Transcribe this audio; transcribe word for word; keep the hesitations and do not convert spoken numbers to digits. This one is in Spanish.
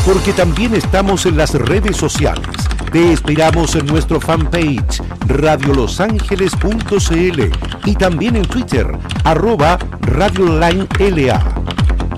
porque también estamos en las redes sociales. Te esperamos en nuestro fanpage radiolosangeles punto c l y también en Twitter, arroba radiolinela.